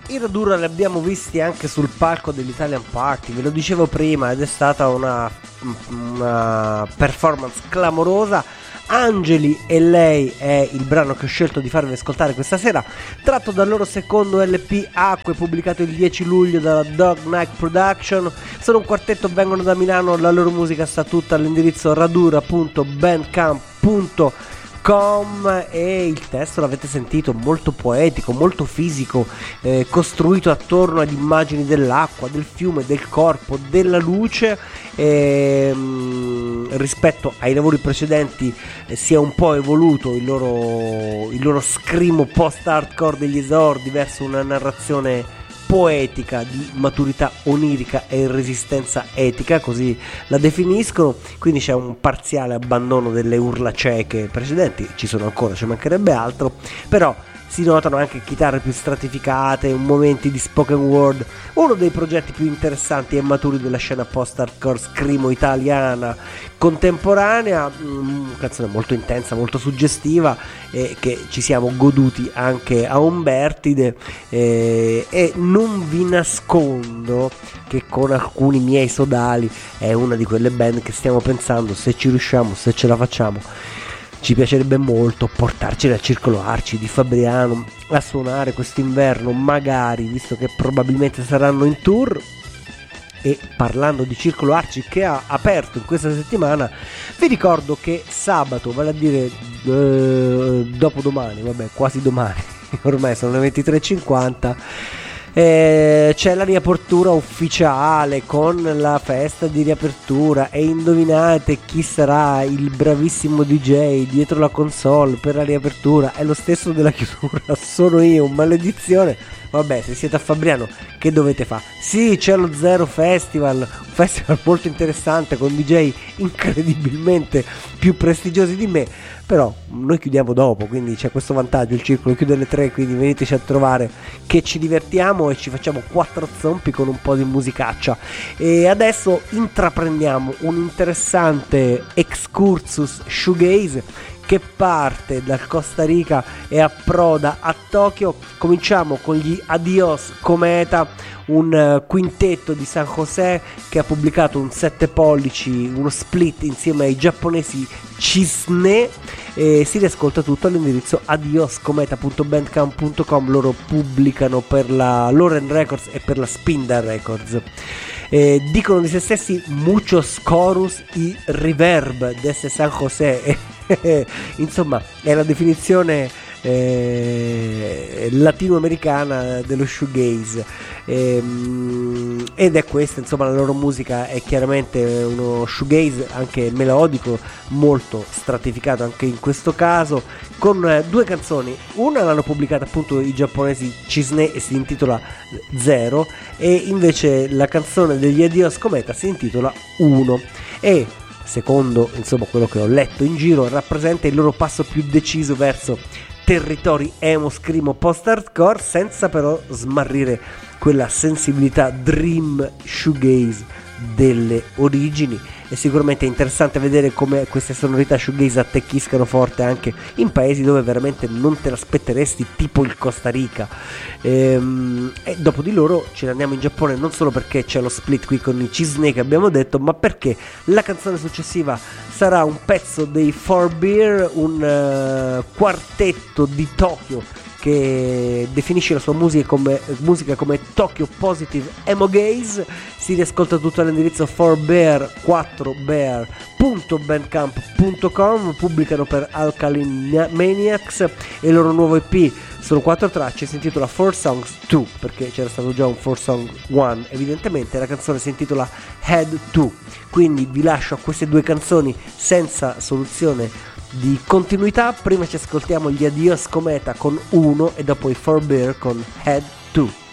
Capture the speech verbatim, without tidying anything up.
I Radura li abbiamo visti anche sul palco dell'Italian Party, ve lo dicevo prima, ed è stata una, una performance clamorosa. Angeli e lei è il brano che ho scelto di farvi ascoltare questa sera, tratto dal loro secondo L P Acque, pubblicato il dieci luglio dalla Dog Night Production. Sono un quartetto, vengono da Milano, la loro musica sta tutta all'indirizzo radura punto bandcamp punto com e il testo l'avete sentito, molto poetico, molto fisico, eh, costruito attorno ad immagini dell'acqua, del fiume, del corpo, della luce. ehm, rispetto ai lavori precedenti eh, si è un po' evoluto il loro, il loro scrimo post-hardcore degli esordi verso una narrazione poetica di maturità onirica e resistenza etica, così la definiscono. Quindi c'è un parziale abbandono delle urla cieche precedenti, ci sono ancora, ci mancherebbe altro, però si notano anche chitarre più stratificate, momenti di spoken word. Uno dei progetti più interessanti e maturi della scena post-hardcore scrimo italiana contemporanea, una canzone molto intensa, molto suggestiva, eh, che ci siamo goduti anche a Umbertide, eh, e non vi nascondo che con alcuni miei sodali è una di quelle band che stiamo pensando, se ci riusciamo, se ce la facciamo, ci piacerebbe molto portarceli al Circolo Arci di Fabriano a suonare quest'inverno, magari, visto che probabilmente saranno in tour. E parlando di Circolo Arci che ha aperto in questa settimana, vi ricordo che sabato, vale a dire eh, dopodomani, vabbè quasi domani, ormai sono le ventitré e cinquanta, Eh, c'è la riapertura ufficiale con la festa di riapertura, e indovinate chi sarà il bravissimo D J dietro la console per la riapertura? È lo stesso della chiusura, sono io, maledizione. Vabbè, se siete a Fabriano che dovete fare? Sì, c'è lo Zero Festival, un festival molto interessante con D J incredibilmente più prestigiosi di me, però noi chiudiamo dopo, quindi c'è questo vantaggio, il circolo chiude alle tre, quindi veniteci a trovare che ci divertiamo e ci facciamo quattro zompi con un po' di musicaccia. E adesso intraprendiamo un interessante excursus shoegaze che parte dal Costa Rica e approda a Tokyo. Cominciamo con gli Adios Cometa, un uh, quintetto di San José che ha pubblicato un sette pollici, uno split insieme ai giapponesi Cisne, e si riascolta tutto all'indirizzo adios cometa punto bandcamp punto com. Loro pubblicano per la Loren Records e per la Spinda Records. Eh, dicono di se stessi muchos chorus y reverb desde San José. Insomma, è la definizione eh, latinoamericana dello shoegaze, ehm, ed è questa, insomma, la loro musica è chiaramente uno shoegaze anche melodico, molto stratificato anche in questo caso, con eh, due canzoni. Una l'hanno pubblicata appunto i giapponesi Cisne e si intitola Zero, e invece la canzone degli Adios Cometa si intitola Uno, e secondo insomma quello che ho letto in giro rappresenta il loro passo più deciso verso territori emo scrimo post-hardcore, senza però smarrire quella sensibilità dream shoegaze delle origini. È sicuramente interessante vedere come queste sonorità shoegaze attecchiscano forte anche in paesi dove veramente non te l'aspetteresti, tipo il Costa Rica. Ehm, e dopo di loro ce ne andiamo in Giappone, non solo perché c'è lo split qui con i Cisne che abbiamo detto, ma perché la canzone successiva sarà un pezzo dei Four Beer, un uh, quartetto di Tokyo che definisce la sua musica come, musica come Tokyo Positive Emo Gaze. Si riascolta tutto all'indirizzo four bear quattro bear punto bandcamp punto com. Pubblicano per Alkaline Maniacs e il loro nuovo E P sono quattro tracce, si intitola Four Songs due, perché c'era stato già un Four Song uno evidentemente. La canzone si intitola Head due, quindi vi lascio a queste due canzoni senza soluzione di continuità. Prima ci ascoltiamo gli Adios Cometa con Uno e dopo i Four Bear con Head due.